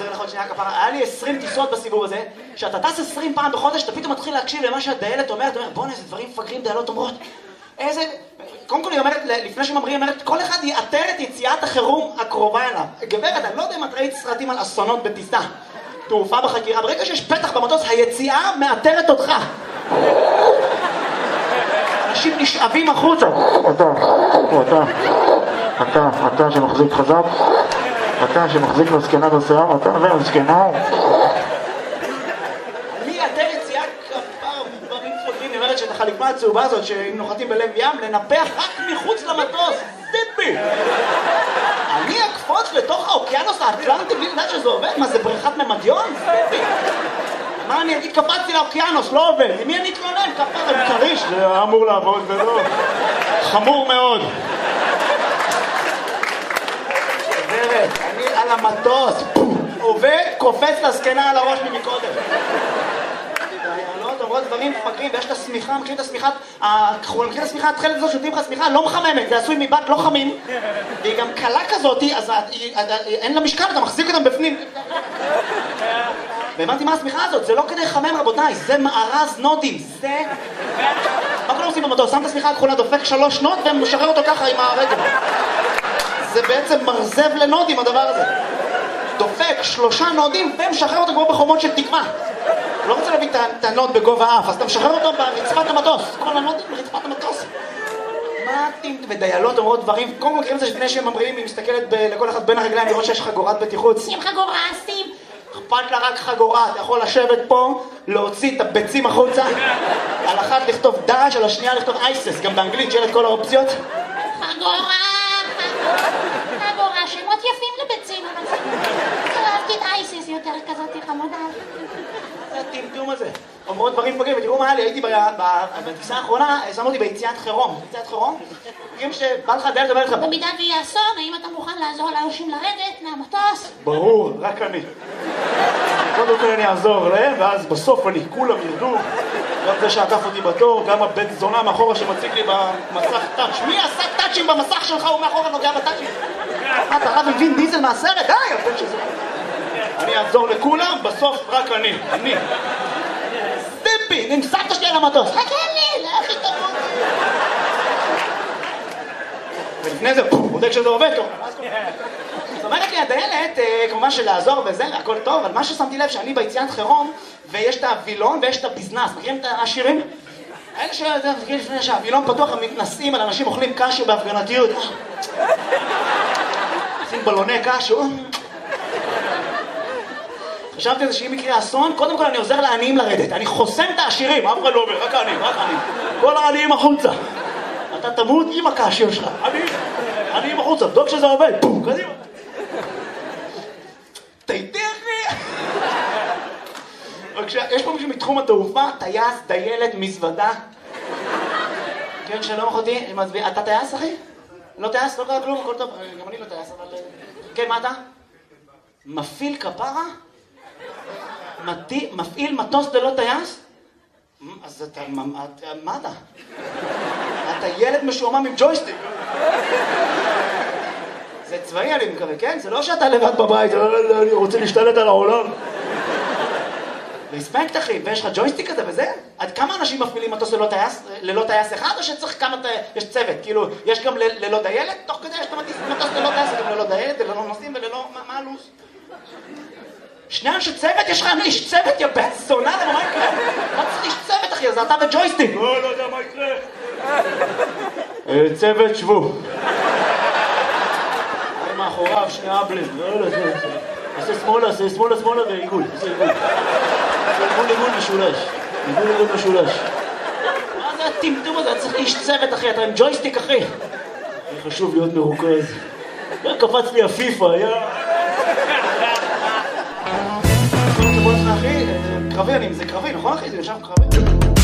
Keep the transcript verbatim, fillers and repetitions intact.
לך עוד שנייה כפרה, היה לי עשרים טיסות בסיבוב הזה, שאתה טס עשרים פעם בחודש, אתה פתאום מתחיל להקשיב למה שהדיילת אומרת, אתה אומר, בוא'נה, איזה דברים מפגרים דיילות אומרות. איזה... קודם כל היא אומרת, לפני שממרים, היא אומרת, כל אחד יאתר את יציאת החירום הקרובה אליו. גברת, אני לא יודע אם את ראית סרטים על אסונות בטיסה, תעופה בחקירה, ברגע שיש פתח במטוס, היציאה מאתרת אותך. אנשים נשאבים החוצה. אתה, אתה, אתה, אתה שמחזיק חזק, אתה שמחזיק מסכנה בשיער, אתה ומסכנה. אני אתר יציאה כפר דברים פוגעים, אומרת שאת החליפה הצהובה הזאת, שאם נוחתים בלב ים, לנפח רק מחוץ למטוס. זיפי! אני אקפוץ לתוך האוקיינוס האטלנטי בלי לדעת שזה עובד? מה, זה בריכת ממדיון? זיפי! מה אני אגיד? קפצתי לאוקיינוס, לא עובד. עם מי אני אתלונן? כפר עם קריש. זה אמור לעבוד ולא. חמור מאוד. גברת, אני על המטוס. עובד, קופץ לסקנה על הראש ממקודם. דיילות אומרות דברים מפגרים, ויש את השמיכה, מכירים את השמיכה, מכירים את השמיכה, התחלת הזאת שותים לך שמיכה, לא מחממת, זה עשוי מבט לא חמים, והיא גם קלה כזאת, אז אין לה משקל, אתה מחזיק אותם בפנים. והבנתי מה השמיכה הזאת, זה לא כדי לחמם רבותיי, זה מארז נודים, זה... מה כולם עושים במטוס? שם את השמיכה הכחולה, דופק שלוש נוד ומשחרר אותו ככה עם הרגל. זה בעצם מרזב לנודים הדבר הזה. דופק שלושה נודים ומשחרר אותו כמו בחומות של תקמה. הוא לא רוצה להביא את הנוד בגובה האף, אז אתה משחרר אותו ברצפת המטוס. כל הנודים ברצפת המטוס. מה אתם ודיילות אומרות דברים? קודם כל מכירים את זה לפני שהם ממריאים, היא מסתכלת לכל אחד בין הרגליים לראות שיש חגורת בטיחות. שים חגורה, שים. אכפת לה רק חגורה, אתה יכול לשבת פה, להוציא את הביצים החוצה, על אחת לכתוב דש, על השנייה לכתוב אייסס, גם באנגלית שיהיה את כל האופציות. חגורה, חגורה, שמות יפים לביצים, אבל אהבתי את אייסס יותר כזאת חמודה. זה הטמטום הזה. אומרות דברים פוגעים, ותראו מה היה לי, הייתי בטיסה האחרונה, שמו אותי ביציאת חירום. יציאת חירום? תראים שבא לך דיילת ובא לך... במידה ויהיה אסון, האם אתה מוכן לעזור לאנשים לרדת מהמטוס? ברור, רק אני. קודם כל אני אעזור להם, ואז בסוף אני, כולם ירדו. גם זה שעקף אותי בתור, גם הבן זונה מאחורה שמציג לי במסך טאץ'. מי עשה טאצ'ים במסך שלך? הוא מאחורה נוגע בטאצ'ים. מה, אתה רב עם וין דיזל מהסרט? די, הבן שזה... אני אעזור לכולם, בסוף רק אני. אני. סטיפי, נמסעת שלי על המטוס. חכה לי, לאחי תמות. ולפני זה, בודק שזה עובד טוב. זאת אומרת לי, הדיילת, כמובן שלעזור וזה, הכל טוב, אבל מה ששמתי לב שאני ביציאת חירום, ויש את הווילון ויש את הביזנס. מכירים את השירים? האלה שזה, לפני שהווילון פתוח, הם מתנסים על אנשים אוכלים קשו בהפגנתיות. עושים בלוני קשו. חשבתי על זה שאם יקרה אסון, קודם כל אני עוזר לעניים לרדת. אני חוסם את העשירים, אף אחד לא אומר, רק העניים, רק העניים. כל העניים החוצה. אתה תמות עם הקשו שלך. עניים, עניים החוצה, בדוק שזה עובד. פום, קדימה. תיתך לי. בבקשה, יש פה מישהו מתחום התעופה, טייס, דיילת, מזוודה. כן, שלום אחותי, אתה טייס אחי? לא טייס, לא קרה כלום, הכל טוב. גם אני לא טייס, אבל... כן, מה אתה? מפעיל כפרה? מפעיל מטוס ללא טייס? אז אתה... מה אתה? אתה ילד משועמם עם ג'ויסטיק. זה צבאי אני מקווה, כן? זה לא שאתה לבד בבית, אני רוצה להשתלט על העולם. רספקט אחי, ויש לך ג'ויסטיק כזה וזה? עד כמה אנשים מפעילים מטוס ללא טייס, ללא טייס אחד, או שצריך כמה, יש צוות, כאילו, יש גם ללא דיילת? תוך כדי יש מטוס ללא טייס, גם ללא דיילת, ללא נוסעים וללא... מה הלו"ז? שני אנשי צוות? יש לך איש צוות, יא בן זונה, למה מה יקרה? מה צריך איש צוות אחי? זה אתה וג'ויסטיק. לא, לא יודע מה יקרה. צוות, שבו. מאחוריו, שני אבלים. לא, לא, זה... עושה שמאלה, עושה שמאלה, שמאלה ועיגול. עושה עיגול. עיגול, עיגול משולש. עיגול, עיגול משולש. מה זה הטמטום הזה? צריך איש צוות אחי, אתה עם ג'ויסטיק אחי. חשוב להיות מרוכז. קפץ לי הפיפה, יא... אחי, קרבי, זה קרבי, נכון אחי? זה יושב קרבי.